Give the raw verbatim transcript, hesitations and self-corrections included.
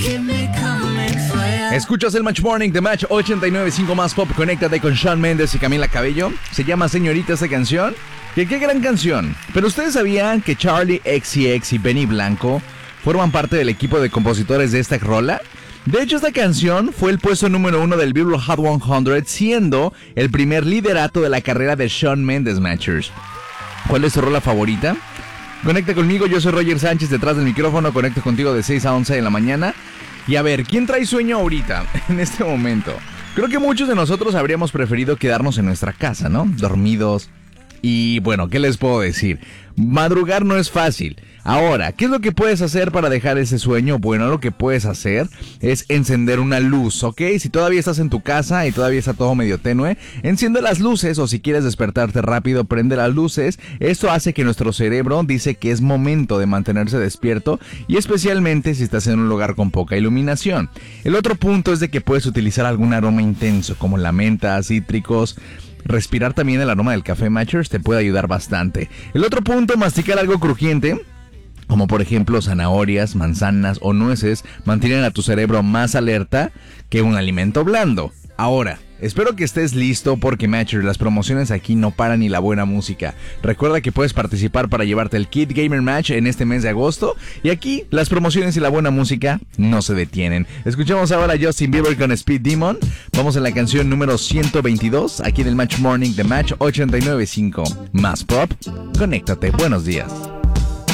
Escuchas el Match Morning de Match ochenta y nueve punto cinco Más Pop. Conéctate con Shawn Mendes y Camila Cabello. Se llama Señorita esta canción. Que qué gran canción. Pero ustedes sabían que Charlie X C X y Benny Blanco forman parte del equipo de compositores de esta rola. De hecho, esta canción fue el puesto número uno del Billboard Hot cien, siendo el primer liderato de la carrera de Shawn Mendes, Matchers. ¿Cuál es tu rola favorita? Conecta conmigo, yo soy Roger Sánchez, detrás del micrófono. Conecto contigo de seis a once de la mañana. Y a ver, ¿quién trae sueño ahorita, en este momento? Creo que muchos de nosotros habríamos preferido quedarnos en nuestra casa, ¿no? Dormidos. Y bueno, ¿qué les puedo decir? Madrugar no es fácil. Ahora, ¿qué es lo que puedes hacer para dejar ese sueño? Bueno, lo que puedes hacer es encender una luz, ¿ok? Si todavía estás en tu casa y todavía está todo medio tenue, enciende las luces, o si quieres despertarte rápido, prende las luces. Esto hace que nuestro cerebro dice que es momento de mantenerse despierto, y especialmente si estás en un lugar con poca iluminación. El otro punto es de que puedes utilizar algún aroma intenso, como la menta, cítricos. Respirar también el aroma del café, Matchers, te puede ayudar bastante. El otro punto, masticar algo crujiente, como por ejemplo zanahorias, manzanas o nueces, mantienen a tu cerebro más alerta que un alimento blando. Ahora, espero que estés listo porque, Matcher, las promociones aquí no paran ni la buena música. Recuerda que puedes participar para llevarte el Kit Gamer Match en este mes de agosto, y aquí las promociones y la buena música no se detienen. Escuchamos ahora a Justin Bieber con Speed Demon. Vamos en la canción número ciento veintidós, aquí en el Match Morning de Match ochenta y nueve punto cinco Más Pop. Conéctate, buenos días.